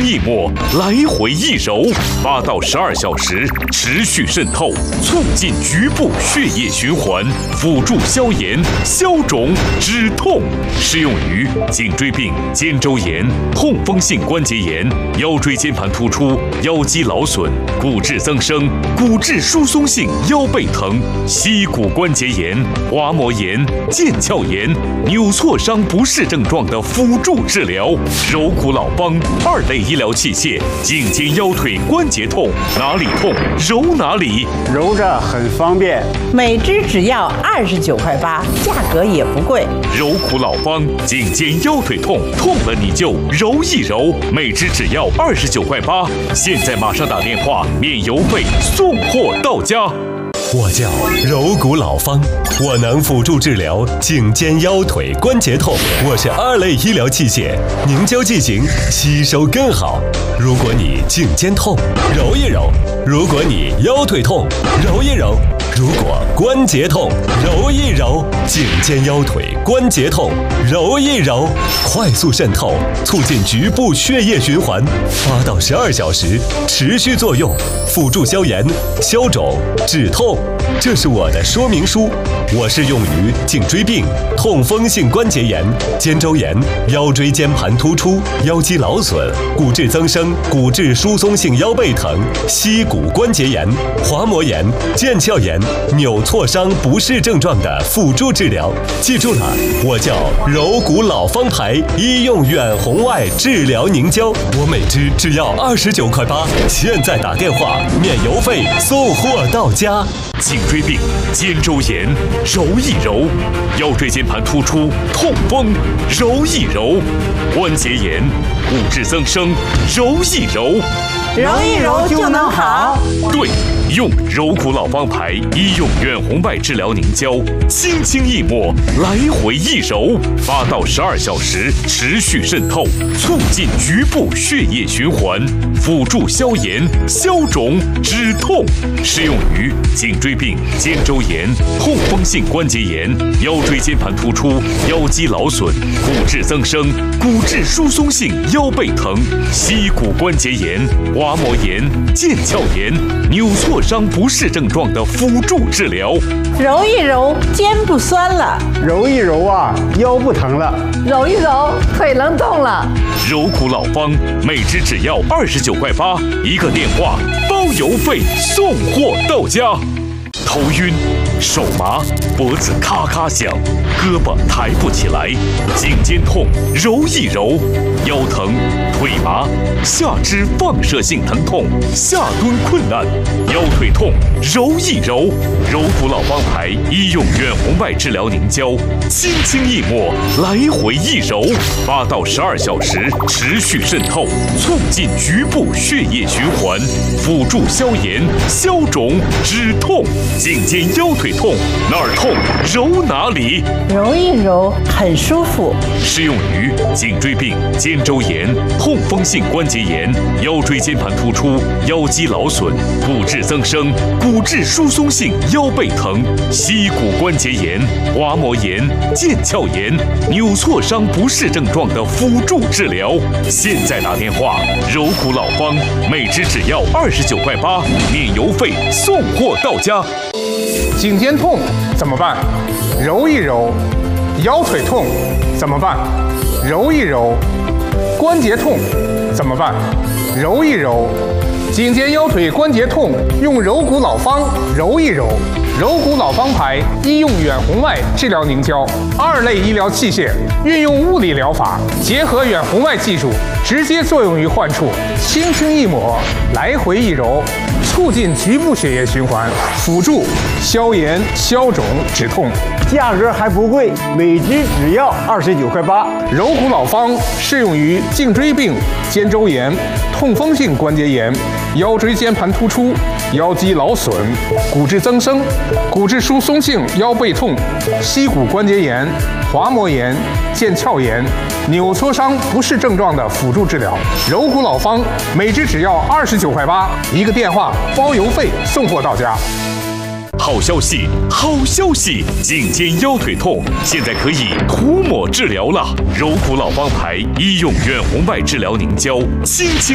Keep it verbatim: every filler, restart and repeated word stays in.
一抹，来回一揉，八到十二小时持续渗透，促进局部血液循环，辅助消炎、消肿、止痛。适用于颈椎病、肩周炎、痛风性关节炎、腰椎间盘突出、腰肌劳损、骨质增生、骨质疏松性腰背疼、膝骨关节炎、滑膜炎、腱鞘炎、扭挫伤不适症状的辅助治疗。柔骨老帮二类医疗器械，颈肩腰腿关节痛，哪里痛揉哪里， 揉着很方便。 每支只要二十九块八，价格也不贵。 柔骨老帮颈肩腰腿痛，痛了你就揉一揉，每支只要二十九块八。现在马上打电话，免邮费，送货到家。 我叫柔骨老方，我能辅助治疗颈肩腰腿关节痛。我是二类医疗器械，凝胶剂型吸收更好。如果你颈肩痛，揉一揉；如果你腰腿痛，揉一揉；如果关节痛，揉一揉。颈肩腰腿关节痛，揉一揉，快速渗透，促进局部血液循环，八到十二小时持续作用，辅助消炎、消肿、止痛。这是我的说明书，我适用于颈椎病、痛风性关节炎、肩周炎、腰椎间盘突出、腰肌劳损、骨质增生、骨质疏松性腰背疼、膝骨关节炎、滑膜炎、腱鞘炎、扭挫伤不适症状的辅助治疗。记住了，我叫柔骨老方牌医用远红外治疗凝胶，我每支只要二十九块八，现在打电话免邮费，送货到家。 颈椎病、肩周炎，揉一揉；腰椎间盘突出、痛风，揉一揉；关节炎、骨质增生，揉一揉。 揉一揉就能好。 对，用柔骨老帮牌医用远红外治疗凝胶，轻轻一抹，来回一揉，八到十二小时持续渗透，促进局部血液循环，辅助消炎、消肿、止痛。适用于颈椎病、肩周炎、痛风性关节炎、腰椎间盘突出、腰肌劳损、骨质增生、骨质疏松性腰背疼、膝骨关节炎、滑膜炎、腱鞘炎、扭挫伤不适症状的辅助治疗。 揉一揉，肩不酸了； 揉一揉啊，腰不疼了； 揉一揉，腿能动了。 柔骨老帮每支只要二十九块八，一个电话包邮费，送货到家。头晕、手麻、脖子咔咔响、胳膊抬不起来、颈肩痛，揉一揉；腰疼、腿麻、下肢放射性疼痛、下蹲困难、腰腿痛，揉一揉。柔骨老帮牌医用远红外治疗凝胶，轻轻一抹，来回一揉，八到十二小时持续渗透，促进局部血液循环，辅助消炎、消肿、止痛。颈肩腰腿痛，哪儿痛揉哪里， 揉一揉很舒服。 适用于颈椎病、肩周炎、痛风性关节炎、腰椎间盘突出、腰肌劳损、骨质增生、骨质疏松性腰背疼、膝骨关节炎、滑膜炎、腱鞘炎、扭挫伤不适症状的辅助治疗。现在打电话，柔骨老帮每支只要二十九块八，免邮费，送货到家。 颈肩痛怎么办？揉一揉。腰腿痛怎么办？揉一揉。关节痛怎么办？揉一揉。颈肩腰腿关节痛用柔骨老方揉一揉。柔骨老方牌医用远红外治疗凝胶，二类医疗器械，运用物理疗法，结合远红外技术，直接作用于患处，轻轻一抹，来回一揉，促进局部血液循环，辅助消炎、消肿、止痛。 价格还不贵，每支只要二十九块八。 柔骨老方适用于颈椎病、肩周炎、痛风性关节炎、腰椎间盘突出、腰肌劳损、骨质增生、骨质疏松性腰背痛、膝骨关节炎、滑膜炎、腱鞘炎、扭挫伤不适症状的辅助治疗。柔骨老方每支只要二十九块八，一个电话包邮费，送货到家。 好消息，好消息！颈肩腰腿痛现在可以涂抹治疗了。柔骨老帮牌医用远红外治疗凝胶，轻轻